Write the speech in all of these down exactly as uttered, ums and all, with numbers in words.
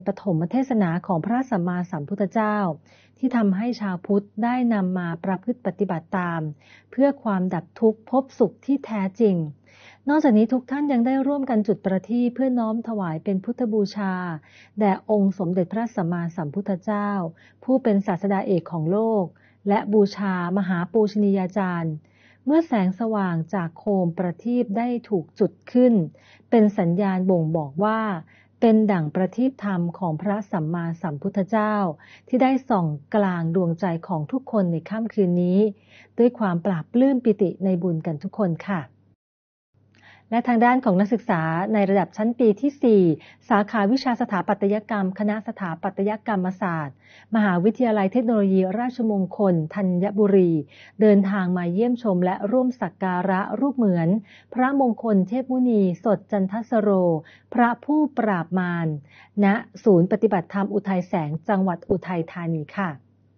ปฐมเทศนาของพระสัมมาสัมพุทธเจ้าที่ทำให้ชาวพุทธได้นำมาประพฤติปฏิบัติตามเพื่อความดับทุกข์พบสุขที่แท้จริงนอกจากนี้ทุกท่านยังได้ร่วมกันจุดประทีปเพื่อน้อมถวายเป็นพุทธบูชาแด่องค์สมเด็จพระสัมมาสัมพุทธเจ้าผู้เป็นศาสดาเอกของโลกและบูชามหาปูชนียาจารย์เมื่อแสงสว่างจากโคมประทีปได้ถูกจุดขึ้นเป็นสัญญาณบ่งบอกว่าเป็นดั่งประทีปธรรมของพระสัมมาสัมพุทธเจ้าที่ได้ส่องกลางดวงใจของทุกคนในค่ำคืนนี้ด้วยความปราบปลื้มปิติในบุญกันทุกคนค่ะและทางด้านของนักศึกษาในระดับชั้นปีที่สี่สาขาวิชาสถาปัตยกรรมคณะสถาปัตยกรรมศาสตร์มหาวิทยาลัยเทคโนโลยีราชมงคลธัญบุรีเดินทางมาเยี่ยมชมและร่วมสักการะรูปเหมือนพระมงคลเทพมุนีสดจันทสโรพระผู้ปราบมารณศูนย์ปฏิบัติธรรมอุทัยแสงจังหวัดอุทัยธานีค่ะ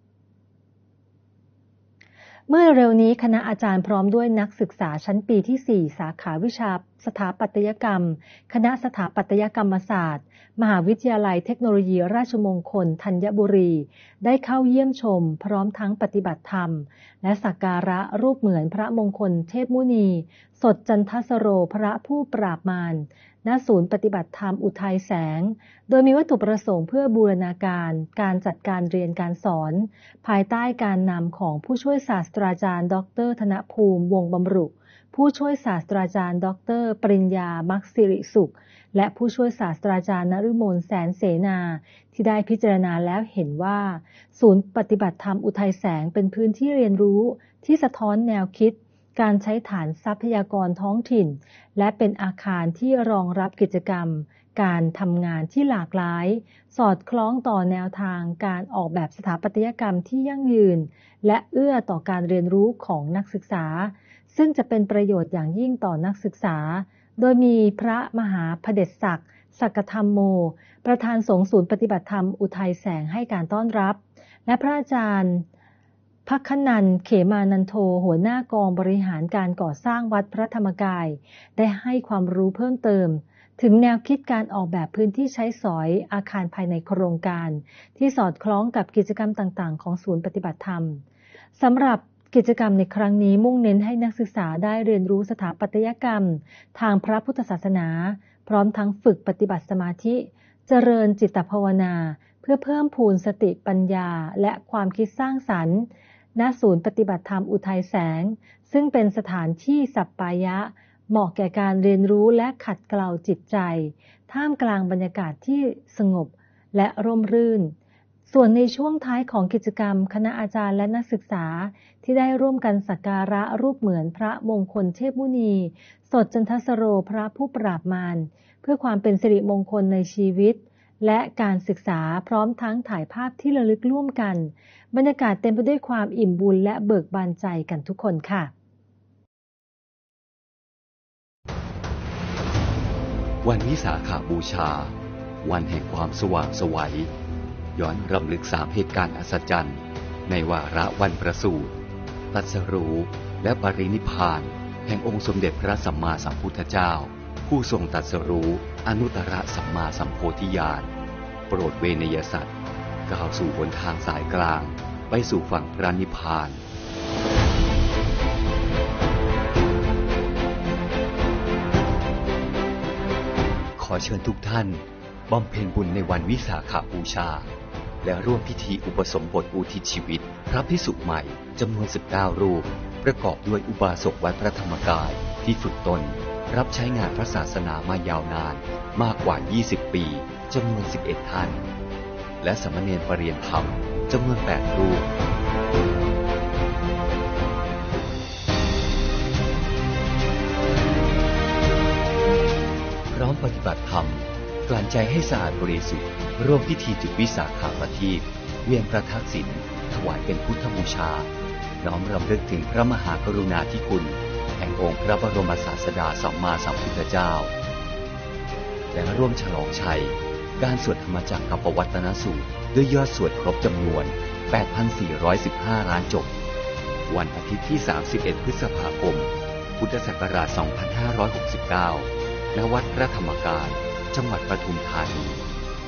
เมื่อเร็วนี้คณะอาจารย์พร้อมด้วยนักศึกษาชั้นปีที่สี่สาขาวิชาสถาปัตยกรรมคณะสถาปัตยกรรมศาสตร์มหาวิทยาลัยเทคโนโลยีราชมงคลธัญบุรีได้เข้าเยี่ยมชมพร้อมทั้งปฏิบัติธรรมและสักการะรูปเหมือนพระมงคลเทพมุนีสดจันทสโรพระผู้ปราบมารณศูนย์ปฏิบัติธรรมอุทัยแสงโดยมีวัตถุประสงค์เพื่อบูรณาการการจัดการเรียนการสอนภายใต้การนำของผู้ช่วยศาสตราจารย์ดรธนภูมิวงศ์บำรุผู้ช่วยศาสตราจารย์ดรปริญญามักสิริสุขและผู้ช่วยศาสตราจารย์นฤมลแสนเสนาที่ได้พิจารณาแล้วเห็นว่าศูนย์ปฏิบัติธรรมอุทัยแสงเป็นพื้นที่เรียนรู้ที่สะท้อนแนวคิดการใช้ฐานทรัพยากรท้องถิ่นและเป็นอาคารที่รองรับกิจกรรมการทำงานที่หลากหลายสอดคล้องต่อแนวทางการออกแบบสถาปัตยกรรมที่ยั่งยืนและเอื้อต่อการเรียนรู้ของนักศึกษาซึ่งจะเป็นประโยชน์อย่างยิ่งต่อนักศึกษาโดยมีพระมหาเผด็จศักดิ์สักธรรมโมประธานสงฆ์ศูนย์ปฏิบัติธรรมอุทัยแสงให้การต้อนรับและพระอาจารย์ภัคนันท์เขมานันโทหัวหน้ากองบริหารการก่อสร้างวัดพระธรรมกายได้ให้ความรู้เพิ่มเติมถึงแนวคิดการออกแบบพื้นที่ใช้สอยอาคารภายในโครงการที่สอดคล้องกับกิจกรรมต่างๆของศูนย์ปฏิบัติธรรมสำหรับกิจกรรมในครั้งนี้มุ่งเน้นให้นักศึกษาได้เรียนรู้สถาปัตยกรรมทางพระพุทธศาสนาพร้อมทั้งฝึกปฏิบัติสมาธิเจริญจิตภาวนาเพื่อเพิ่มพูนสติปัญญาและความคิดสร้างสรรค์ณศูนย์ปฏิบัติธรรมอุทัยแสงซึ่งเป็นสถานที่สัปปายะเหมาะแก่การเรียนรู้และขัดเกลาจิตใจท่ามกลางบรรยากาศที่สงบและร่มรื่นส่วนในช่วงท้ายของกิจกรรมคณะอาจารย์และนักศึกษาที่ได้ร่วมกันสักการะรูปเหมือนพระมงคลเทพมุนีสดจันทสโรพระผู้ปราบมารเพื่อความเป็นสิริมงคลในชีวิตและการศึกษาพร้อมทั้งถ่ายภาพที่ระลึกร่วมกันบรรยากาศเต็มไปด้วยความอิ่มบุญและเบิกบานใจกันทุกคนค่ะวันวิสาขบูชาวันแห่งความสว่างไสวย้อนรำลึกสามเหตุการณ์อัศจรรย์ในวาระวันประสูติตรัสรู้และปรินิพพานแห่งองค์สมเด็จพระสัมมาสัมพุทธเจ้าผู้ทรงตรัสรู้อนุตตรสัมมาสัมโพธิญาณโปรดเวนยสัตว์ก้าวสู่หนทางสายกลางไปสู่ฝั่งพระนิพพานขอเชิญทุกท่านบำเพ็ญบุญในวันวิสาขบูชาและร่วมพิธีอุปสมบทอุทิศชีวิตพระภิกษุใหม่จำนวนสิบเก้ารูปประกอบด้วยอุบาสกวัดพระธรรมกายที่ฝึกตนรับใช้งานพระศาสนามายาวนานมากกว่ายี่สิบปีจำนวนสิบเอ็ดท่านและสามเณรปรริยนธรรมจำนวนแปดรูปพร้อมปฏิบัติธรรมกลั่นใจให้สะอาดบริสุทธิ์ร่วมพิธีจุดวิสาขประทีปเวียนประทักษิณถวายเป็นพุทธบูชาน้อมรำลึกถึงพระมหากรุณาธิคุณแห่งองค์พระบรมศาสดาสัมมาสัมพุทธเจ้าและร่วมฉลองชัยการสวดธรรมจักรกับปวัตตนสูตรด้วยยอดสวดครบจำนวน แปดพันสี่ร้อยสิบห้า ล้านจบวันอาทิตย์ที่สามสิบเอ็ดพฤษภาคมพุทธศักราชสองพันห้าร้อยหกสิบเก้าณวัดพระธรรมกายจังหวัดปทุมธานี